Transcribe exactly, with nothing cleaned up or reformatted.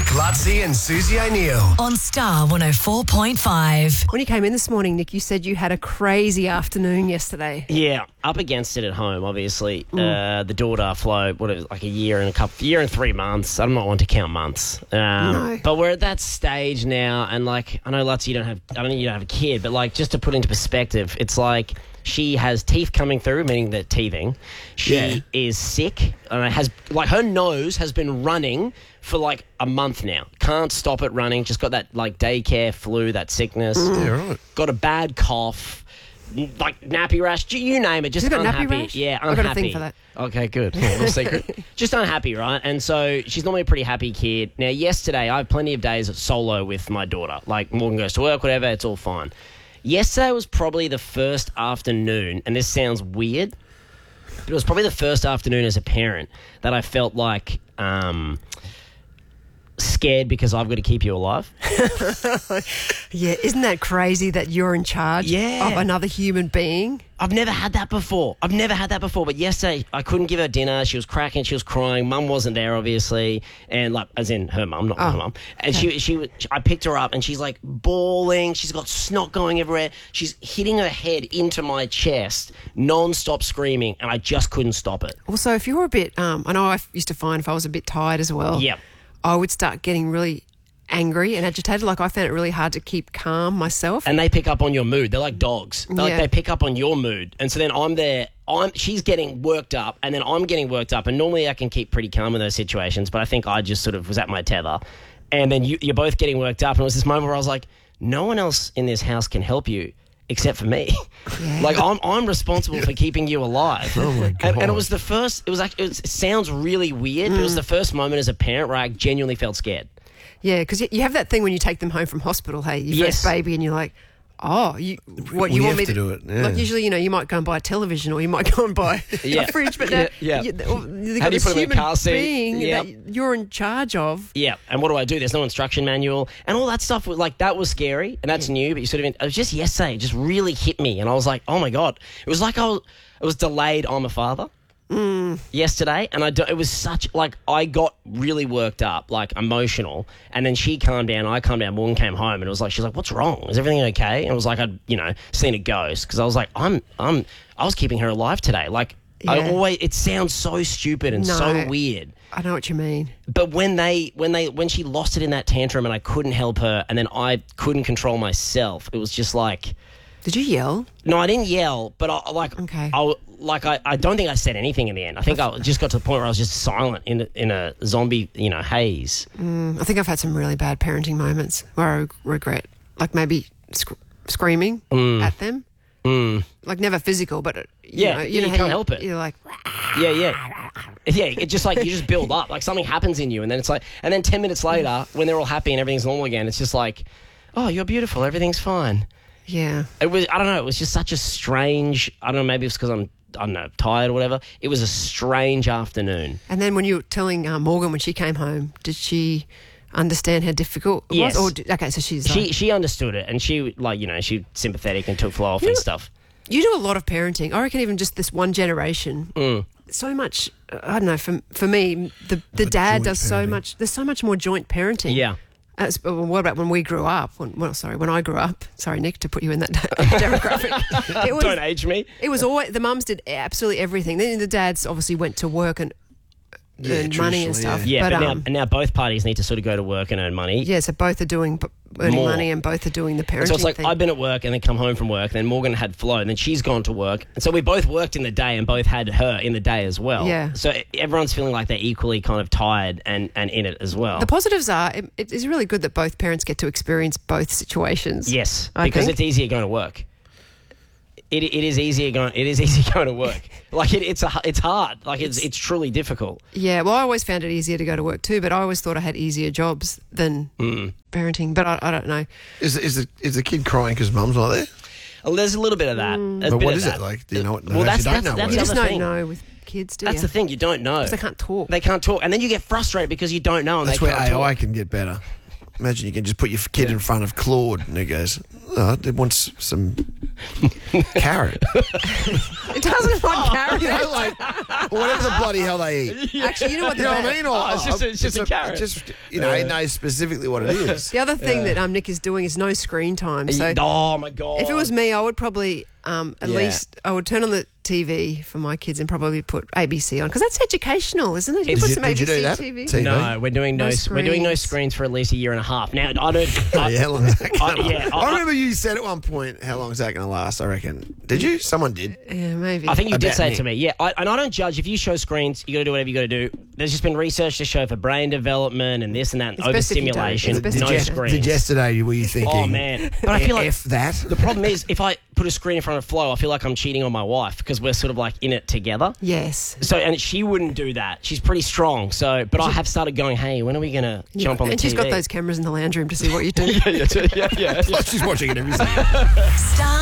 Lutzi and Susie O'Neill. On Star one oh four point five. When you came in this morning, Nick, you said you had a crazy afternoon yesterday. Yeah, up against it at home, obviously. Uh, the daughter, Flo, what it was, like a year and a couple, year and three months. I'm not one to count months. Um, No. But we're at that stage now, and like, I know, Lutz, you don't have, I don't know, you don't have a kid, but like, just to put into perspective, it's like she has teeth coming through, meaning that teething. She Yeah. is sick, and has like her nose has been running for like a month now. Can't stop it running. Just got that like daycare flu, that sickness. Yeah, right. Got a bad cough, n- like nappy rash. You you name it. Just She's got unhappy. nappy rash? Yeah, I've unhappy. got a thing for that. Okay, good. Yeah, little secret. Just unhappy, right? And so she's normally a pretty happy kid. Now, yesterday I have plenty of days solo with my daughter. Like Morgan goes to work, whatever. It's all fine. Yesterday was probably the first afternoon, and this sounds weird, but it was probably the first afternoon as a parent that I felt like um, scared because I've got to keep you alive. Yeah, isn't that crazy that you're in charge Yeah. of another human being? I've never had that before. I've never had that before. But yesterday, I couldn't give her dinner. She was cracking. She was crying. Mum wasn't there, obviously, and like, as in her mum, not Oh, my mum. And she, she, was- I picked her up, and she's like bawling. She's got snot going everywhere. She's hitting her head into my chest, non-stop screaming, and I just couldn't stop it. Also, if you were a bit, um, I know I used to find if I was a bit tired as well, Yep. I would start getting really angry and agitated. Like I found it really hard to keep calm myself. And they pick up on your mood. They're like dogs. They're like Yeah. they pick up on your mood. And so then I'm there. I'm she's getting worked up, and then I'm getting worked up. And normally I can keep pretty calm in those situations, but I think I just sort of was at my tether. And then you, you're both getting worked up. And it was this moment where I was like, no one else in this house can help you except for me. Yeah. Like I'm I'm responsible for keeping you alive. Oh, my And, and God. it was the first. It was like it, was, it sounds really weird, but it was the first moment as a parent where I genuinely felt scared. Yeah, because you have that thing when you take them home from hospital, hey, your Yes. first baby, and you're like, oh, you what We you want have me to do it, yeah. Like usually, you know, you might go and buy a television or you might go and buy Yeah. a fridge, but now Yeah, yeah. you, they've How got do you this put them in a human car seat? being Yep. that you're in charge of. Yeah, and what do I do? There's no instruction manual and all that stuff. was- Like that was scary, and that's new. But you sort of, it was just yesterday, it just really hit me, and I was like, oh my god, it was like I was, it was delayed. I'm a father. Yesterday, and I do, it was such like I got really worked up, like emotional, and then she calmed down. I calmed down. Morgan came home, and it was like she's like, "What's wrong? Is everything okay?" And it was like I'd you know seen a ghost because I was like, "I'm I'm I was keeping her alive today." Like I Yeah. always, it sounds so stupid and No. so weird. I know what you mean. But when they, when they, when she lost it in that tantrum, and I couldn't help her, and then I couldn't control myself, it was just like, Did you yell? no, I didn't yell, but I like, Okay. I like, I, I don't think I said anything in the end. I think I just got to the point where I was just silent in a, in a zombie, you know, haze. I think I've had some really bad parenting moments where I reg- regret, like maybe sc- screaming at them. Like never physical, but it, you Yeah, know, yeah, you know you how can't help it. You're like, Yeah, yeah, yeah. It just like you just build up, like something happens in you, and then it's like, and then ten minutes later, when they're all happy and everything's normal again, it's just like, oh, you're beautiful, everything's fine. yeah. It was, I don't know, it was just such a strange, I don't know, maybe it's because I'm, I don't know, tired or whatever. It was a strange afternoon. And then when you were telling uh, Morgan when she came home, did she understand how difficult it Yes. was? Or did, okay, so she's She like, she understood it, and she, like, you know, she sympathetic and took Flo off You and know- stuff. you do a lot of parenting. I reckon even just this one generation, Mm. so much, uh, I don't know, for, for me, the, the dad joint does so parenting. much, there's so much more joint parenting. Yeah. As, well, what about when we grew up? When, well, sorry, when I grew up. Sorry, Nick, to put you in that demographic. It was, Don't age me. It was always the mums did absolutely everything. Then the dads obviously went to work and Yeah, earned money and traditionally, stuff. Yeah, but, but, now, um, and now both parties need to sort of go to work and earn money. yeah, so both are doing b- earning More. money and both are doing the parenting So it's like thing. I've been at work and then come home from work. Then Morgan had Flo, and then she's gone to work, and so we both worked in the day and both had her in the day as well. Yeah. So everyone's feeling like they're equally kind of tired and, and in it as well. The positives are it, it is really good that both parents get to experience both situations. Yes, I because think. it's easier going to work. It it is easier going. It is easier going to work. Like it, it's a it's hard. Like it's it's truly difficult. Yeah, well, I always found it easier to go to work too, but I always thought I had easier jobs than parenting. But I, I don't know. Is is the is the kid crying because mum's not there? Well, there's a little bit of that. There's a But bit what of is that. it like? Do you know what? Well, no, that's you don't that's, know that's what the You it just other don't thing. know with kids, do That's you? the thing. You don't know. 'Cause they can't talk. They can't talk, and then you get frustrated because you don't know. And That's they where can't A I talk. can get better. Imagine you can just put your kid in front of Claude and it goes, oh, it wants some Carrot. It doesn't want carrot. You know, like, whatever the bloody hell they eat. Actually, you know what You the know what best- I mean? Or, Oh, it's just a- it's just a carrot. Just, you know, it knows specifically what it is. The other thing that um, Nick is doing is no screen time. So oh my god! if it was me, I would probably um, at Yeah. least I would turn on the T V for my kids and probably put A B C on because that's educational, isn't it? You Did put you- some did you A B C do that? T V. T V? no, we're doing no, No we're doing no screens. screens for at least a year and a half. Now I don't. I, Yeah, how long is that I- gonna yeah, last? I- I remember you said at one point, how long is that going to last, I reckon. Did you? Someone did. Yeah, maybe. I think you did About say Nick. it to me. Yeah, I, and I don't judge. If you show screens, you got to do whatever you got to do. There's just been research to show for brain development and this and that, and It's best if you don't. overstimulation. It's best No if you don't. screens. Did yesterday, were you thinking, Oh man! But I feel like F that? the problem is if I put a screen in front of Flo, I feel like I'm cheating on my wife because we're sort of like in it together. yes. So and she wouldn't do that. She's pretty strong. So, but I have started going, hey, when are we gonna jump on the and T V? she's got those cameras in the lounge room to see what you do. yeah, yeah, yeah, yeah. She's watching it every second. Star